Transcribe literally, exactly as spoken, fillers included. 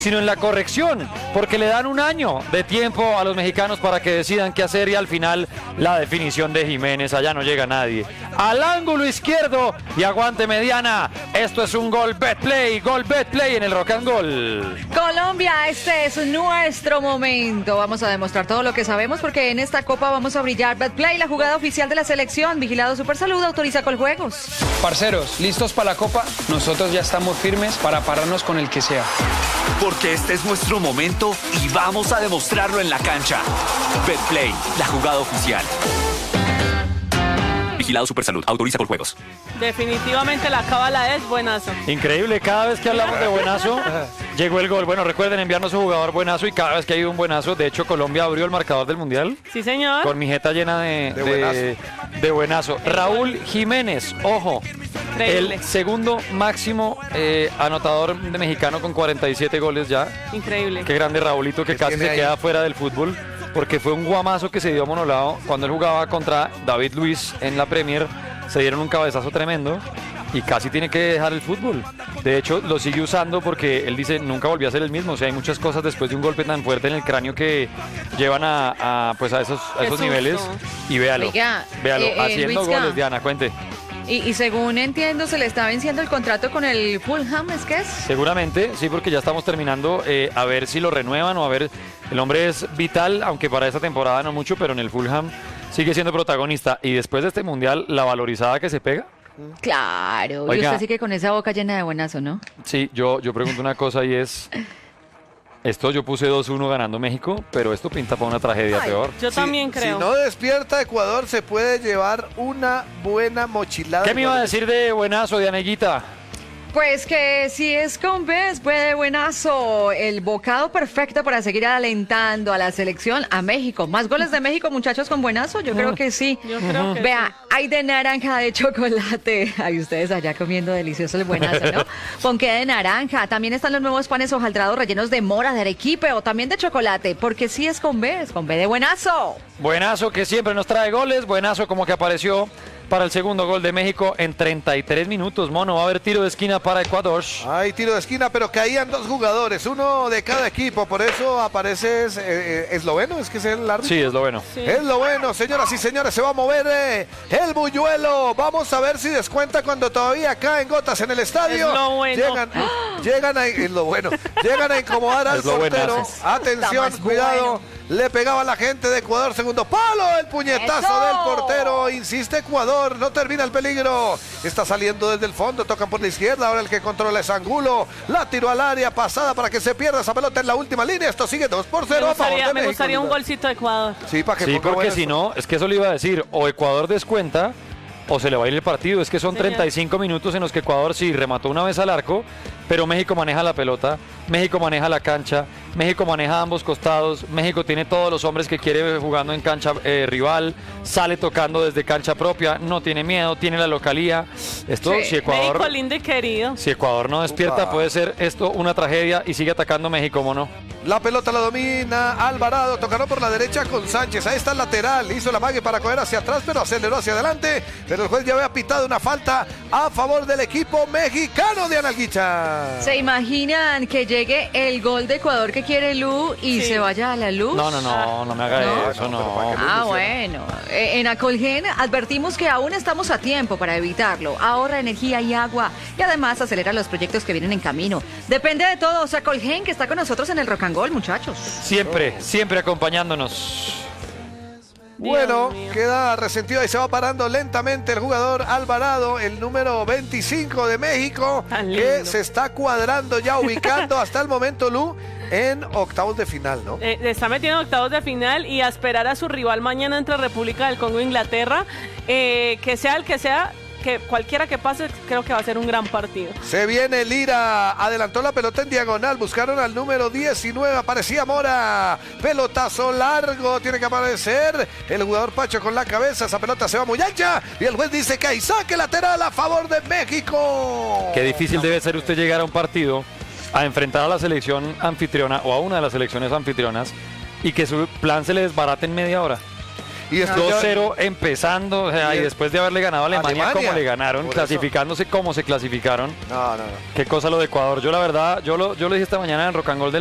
sino en la corrección, porque le dan un año de tiempo a los mexicanos para que decidan qué hacer y al final la definición de Jiménez, allá no llega nadie. Al ángulo izquierdo y aguante mediana. Esto es un gol Betplay, gol Betplay en el Rock and Goal. Colombia, este es nuestro momento. Vamos a demostrar todo lo que sabemos porque en esta copa vamos a brillar. Betplay, la jugada oficial de la selección. Vigilado Supersalud, autoriza Coljuegos. Parceros, ¿listos para la copa? Nosotros ya estamos firmes para pararnos con el que sea. Porque este es nuestro momento y vamos a demostrarlo en la cancha. Betplay, la jugada oficial. Vigilado Supersalud, autoriza Coljuegos. Definitivamente la cábala es buenazo. Increíble, cada vez que hablamos de buenazo, llegó el gol. Bueno, recuerden enviarnos su jugador buenazo y cada vez que hay un buenazo, de hecho Colombia abrió el marcador del Mundial. Sí, señor. Con mi jeta llena de, De de, buenazo. de buenazo. Raúl Jiménez, ojo, Increíble. el segundo máximo eh, anotador de mexicano con cuarenta y siete goles ya. Increíble. Qué grande Raulito, que ¿Qué casi tiene se ahí? queda fuera del fútbol, porque fue un guamazo que se dio a Monolao cuando él jugaba contra David Luiz en la Premier. Se dieron un cabezazo tremendo y casi tiene que dejar el fútbol. De hecho, lo sigue usando porque él dice nunca volvió a ser el mismo. O sea, hay muchas cosas después de un golpe tan fuerte en el cráneo que llevan a, a, pues a esos, a Qué esos susto. niveles. Y véalo, Oiga, véalo, eh, eh, haciendo Luisca. goles, Diana, cuente. Y, y según entiendo, se le está venciendo el contrato con el Fulham, ¿es que es? Seguramente, sí, porque ya estamos terminando eh, a ver si lo renuevan o a ver. El hombre es vital, aunque para esta temporada no mucho, pero en el Fulham sigue siendo protagonista. Y después de este mundial, la valorizada que se pega. Claro. Oiga. Y usted sigue con esa boca llena de buenazo, ¿no? Sí, yo, yo pregunto una cosa y es. Esto yo puse dos uno ganando México, pero esto pinta para una tragedia Ay, peor. Yo Si- también creo. Si no despierta Ecuador, se puede llevar una buena mochilada. ¿Qué me iba a decir de buenazo, Dianeguita? Pues que si es con B, es de buenazo. El bocado perfecto para seguir alentando a la selección, a México. ¿Más goles de México, muchachos, con buenazo? Yo creo que sí. Yo creo que Vea, hay de naranja, de chocolate. Hay ustedes allá comiendo delicioso el buenazo, ¿no? Ponqué de naranja. También están los nuevos panes hojaldrados rellenos de mora, de arequipe o también de chocolate. Porque si es con B, es con B de buenazo. Buenazo que siempre nos trae goles, buenazo como que apareció para el segundo gol de México en treinta y tres minutos. Mono, va a haber tiro de esquina para Ecuador. Hay tiro de esquina, pero caían dos jugadores, uno de cada equipo. Por eso aparece eh, eh, esloveno, es que es el árbitro. Sí, es lo bueno. Sí. Es lo bueno, señoras y señores, se va a mover eh, el buñuelo. Vamos a ver si descuenta cuando todavía caen gotas en el estadio. Es lo bueno. Llegan, llegan a, es lo bueno. Llegan a incomodar al Es lo portero. buenazo. Atención, Está más cuidado. bueno. Le pegaba a la gente de Ecuador, segundo palo, el puñetazo ¡Eso! del portero. Insiste Ecuador, no termina el peligro. Está saliendo desde el fondo, tocan por la izquierda. Ahora el que controla es Angulo. La tiró al área pasada para que se pierda esa pelota en la última línea. Esto sigue dos por Me cero a favor gustaría, de me México. gustaría un golcito de Ecuador. Sí, para que Sí, ponga porque bueno si eso. no, es que eso le iba a decir, o Ecuador descuenta o se le va a ir el partido. Es que son Señor. treinta y cinco minutos en los que Ecuador sí remató una vez al arco, pero México maneja la pelota, México maneja la cancha, México maneja ambos costados, México tiene todos los hombres que quiere jugando en cancha eh, rival, sale tocando desde cancha propia, no tiene miedo, tiene la localía. Esto, Sí. si Ecuador... México lindo y querido. Si Ecuador no despierta, Upa. puede ser esto una tragedia y sigue atacando México, ¿mono? La pelota la domina Alvarado, tocaron por la derecha con Sánchez. Ahí está el lateral, hizo la mague para coger hacia atrás, pero aceleró hacia adelante. Pero el juez ya había pitado una falta a favor del equipo mexicano de Analguicha. ¿Se imaginan que llegue el gol de Ecuador que quiere Lu y Sí. se vaya a la luz? No, no, no, no me haga ¿No? eso, No, pero ¿para no. qué? Ah, bueno. Eh, En Acolgen advertimos que aún estamos a tiempo para evitarlo. Ahorra energía y agua y además acelera los proyectos que vienen en camino. Depende de todos. Acolgen, que está con nosotros en el Rock and Roll, muchachos. Siempre, siempre acompañándonos. Bueno, Dios mío. queda resentido y se va parando lentamente el jugador Alvarado, el número veinticinco de México, Tan que lindo. se está cuadrando ya, ubicando hasta el momento, Lu, en octavos de final, ¿no? Eh, está metiendo en octavos de final y a esperar a su rival mañana entre República del Congo e Inglaterra. Eh, que sea el que sea, que cualquiera que pase, creo que va a ser un gran partido. Se viene Lira, adelantó la pelota en diagonal, buscaron al número diecinueve, aparecía Mora, pelotazo largo, tiene que aparecer el jugador Pacho con la cabeza, esa pelota se va muy ancha y el juez dice que hay saque lateral a favor de México. Qué difícil debe ser usted llegar a un partido a enfrentar a la selección anfitriona o a una de las selecciones anfitrionas y que su plan se le desbarate en media hora. Y después dos cero empezando, o sea, y después de haberle ganado a Alemania, Alemania, como le ganaron, por clasificándose como se clasificaron. No, no, no. Qué cosa lo de Ecuador. Yo la verdad, yo lo, yo lo dije esta mañana en Rock and Roll de